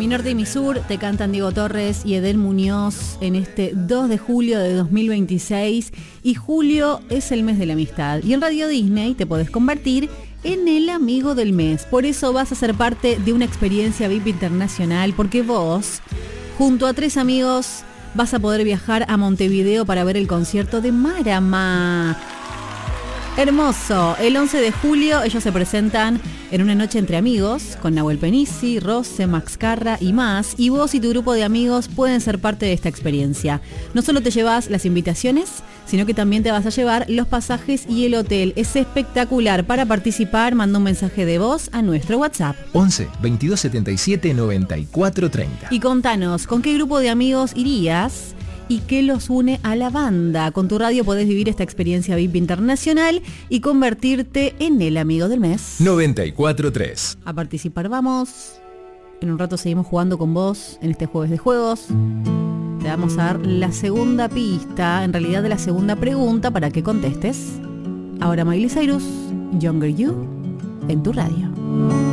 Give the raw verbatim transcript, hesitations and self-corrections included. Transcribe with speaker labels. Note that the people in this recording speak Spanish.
Speaker 1: Mi Norte y Mi Sur te cantan Diego Torres y Edel Muñoz en este dos de julio de dos mil veintiséis. Y julio es el mes de la amistad. Y en Radio Disney te podés convertir en el amigo del mes. Por eso vas a ser parte de una experiencia V I P internacional, porque vos, junto a tres amigos, vas a poder viajar a Montevideo para ver el concierto de Marama. Hermoso. El once de julio ellos se presentan en una noche entre amigos con Nahuel Penisi, Rose, Max Carra y más. Y vos y tu grupo de amigos pueden ser parte de esta experiencia. No solo te llevas las invitaciones, sino que también te vas a llevar los pasajes y el hotel. Es espectacular. Para participar, manda un mensaje de voz a nuestro WhatsApp.
Speaker 2: once, veintidós setenta y siete, noventa y cuatro treinta.
Speaker 1: Y contanos, ¿con qué grupo de amigos irías? ¿Y qué los une a la banda? Con tu radio podés vivir esta experiencia V I P internacional y convertirte en el amigo del mes.
Speaker 2: noventa y cuatro tres.
Speaker 1: A participar vamos. En un rato seguimos jugando con vos en este jueves de juegos. Te vamos a dar la segunda pista, en realidad la segunda pregunta para que contestes. Ahora Miley Cyrus, Younger You, en tu radio.